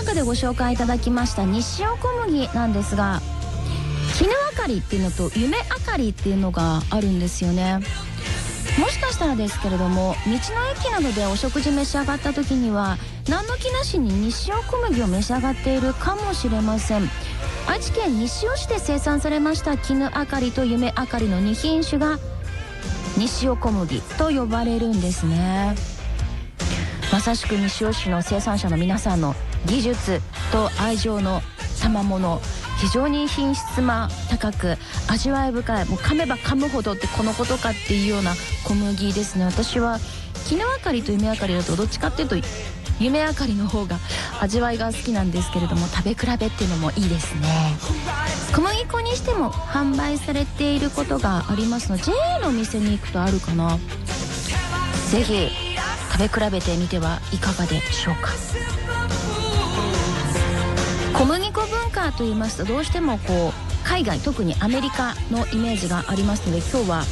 中でご紹介いただきました西尾小麦なんですが、絹あかりっていうのと夢あかりっていうのがあるんですよね。もしかしたらですけれども、道の駅などでお食事召し上がった時には何の気なしに西尾小麦を召し上がっているかもしれません。愛知県西尾市で生産されました絹あかりと夢あかりの2品種が西尾小麦と呼ばれるんですね。まさしく西尾市の生産者の皆さんの技術と愛情の賜物、非常に品質も高く味わい深い、もう噛めば噛むほどってこのことかっていうような小麦ですね。私は絹あかりと夢あかりだとどっちかっていうと夢あかりの方が味わいが好きなんですけれども、食べ比べっていうのもいいですね。小麦粉にしても販売されていることがありますので、 JA のお店に行くとあるかな。ぜひ食べ比べてみてはいかがでしょうか。小麦粉文化といいますとどうしてもこう海外、特にアメリカのイメージがありますので、今日は